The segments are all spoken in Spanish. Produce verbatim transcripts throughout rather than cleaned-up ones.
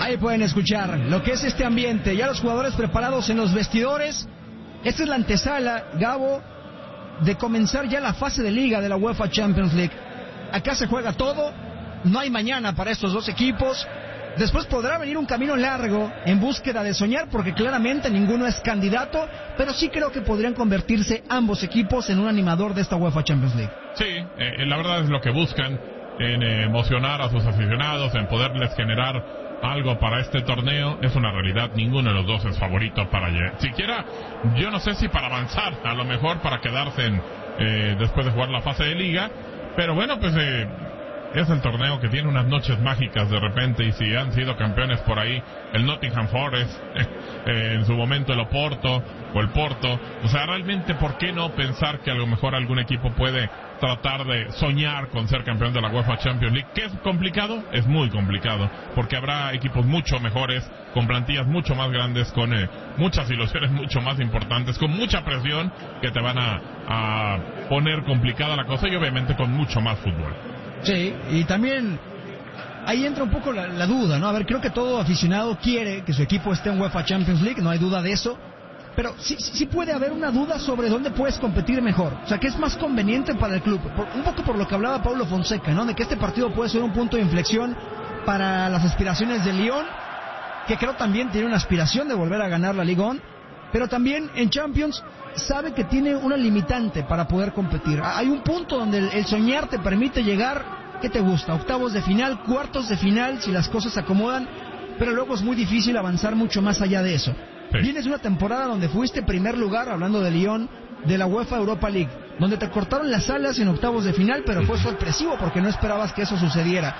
Ahí pueden escuchar lo que es este ambiente, ya los jugadores preparados en los vestidores. Esta es la antesala, Gabo, de comenzar ya la fase de liga de la UEFA Champions League. Acá se juega todo, no hay mañana para estos dos equipos. Después podrá venir un camino largo en búsqueda de soñar, porque claramente ninguno es candidato, pero sí creo que podrían convertirse ambos equipos en un animador de esta UEFA Champions League. Sí, eh, la verdad es lo que buscan, en eh, emocionar a sus aficionados, en poderles generar algo para este torneo. Es una realidad, ninguno de los dos es favorito para siquiera, yo no sé si para avanzar, a lo mejor para quedarse en, eh, después de jugar la fase de liga, pero bueno, pues eh, es el torneo que tiene unas noches mágicas de repente, y si han sido campeones por ahí el Nottingham Forest, eh, eh, en su momento el Oporto o el Porto, o sea, realmente ¿por qué no pensar que a lo mejor algún equipo puede tratar de soñar con ser campeón de la UEFA Champions League? ¿Que es complicado? Es muy complicado, porque habrá equipos mucho mejores, con plantillas mucho más grandes, con eh, muchas ilusiones mucho más importantes, con mucha presión, que te van a, a poner complicada la cosa, y obviamente con mucho más fútbol. Sí, y también ahí entra un poco la, la duda, ¿no? A ver, creo que todo aficionado quiere que su equipo esté en UEFA Champions League, no hay duda de eso, pero sí, sí puede haber una duda sobre dónde puedes competir mejor, o sea, qué es más conveniente para el club, por, un poco por lo que hablaba Paulo Fonseca, ¿no? De que este partido puede ser un punto de inflexión para las aspiraciones del Lyon, que creo también tiene una aspiración de volver a ganar la Ligue uno, pero también en Champions sabe que tiene una limitante para poder competir. Hay un punto donde el, el soñar te permite llegar, ¿qué te gusta? Octavos de final, cuartos de final, si las cosas se acomodan, pero luego es muy difícil avanzar mucho más allá de eso. Sí. Vienes de una temporada donde fuiste primer lugar, hablando de Lyon, de la UEFA Europa League, donde te cortaron las alas en octavos de final, pero fue sorpresivo porque no esperabas que eso sucediera.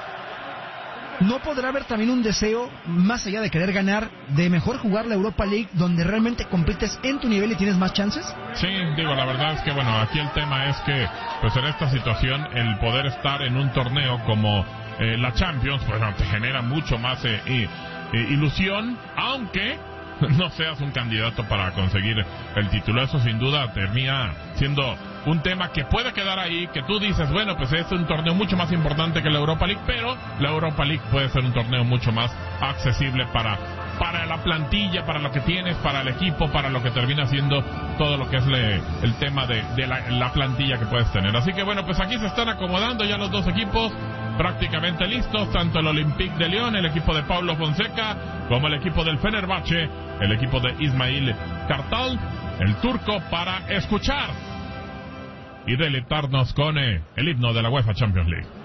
¿No podrá haber también un deseo, más allá de querer ganar, de mejor jugar la Europa League, donde realmente compites en tu nivel y tienes más chances? Sí, digo, la verdad es que, bueno, aquí el tema es que, pues en esta situación, el poder estar en un torneo como eh, la Champions, pues no, te genera mucho más eh, eh, eh, ilusión, aunque no seas un candidato para conseguir el título. Eso sin duda termina siendo un tema que puede quedar ahí, que tú dices, bueno, pues es un torneo mucho más importante que la Europa League, pero la Europa League puede ser un torneo mucho más accesible para para la plantilla, para lo que tienes, para el equipo, para lo que termina siendo todo lo que es le, el tema de, de la, la plantilla que puedes tener. Así que bueno, pues aquí se están acomodando ya los dos equipos, prácticamente listos, tanto el Olympique de Lyon, el equipo de Paulo Fonseca, como el equipo del Fenerbahce, el equipo de Ismail Kartal, el turco, para escuchar y deleitarnos con eh, el himno de la UEFA Champions League.